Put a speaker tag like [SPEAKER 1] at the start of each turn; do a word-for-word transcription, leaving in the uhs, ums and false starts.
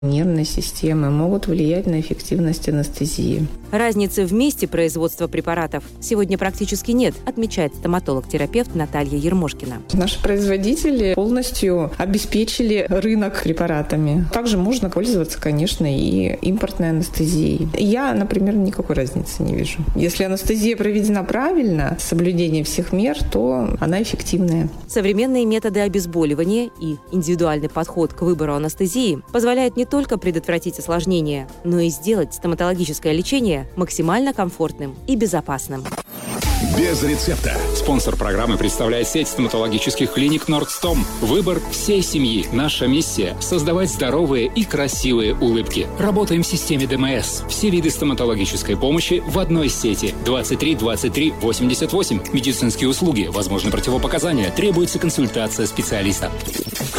[SPEAKER 1] нервной системы, могут влиять на эффективность анестезии.
[SPEAKER 2] Разницы в месте производства препаратов сегодня практически нет, отмечает стоматолог-терапевт Наталья Ермошкина.
[SPEAKER 1] Наши производители полностью обеспечили рынок препаратами. Также можно пользоваться, конечно, и импортной анестезией. Я, например, никакой разницы не вижу. Если анестезия проведена правильно, с соблюдением всех мер, то она эффективная.
[SPEAKER 2] Современные методы обезболивания и индивидуальный подход к выбору анестезии позволяют не только предотвратить осложнения, но и сделать стоматологическое лечение максимально комфортным и безопасным.
[SPEAKER 3] Без рецепта. Спонсор программы представляет сеть стоматологических клиник Нордстом. Выбор всей семьи. Наша миссия – создавать здоровые и красивые улыбки. Работаем в системе ДМС. Все виды стоматологической помощи в одной сети. двадцать три двадцать три восемьдесят восемь. Медицинские услуги. Возможны противопоказания. Требуется консультация специалиста.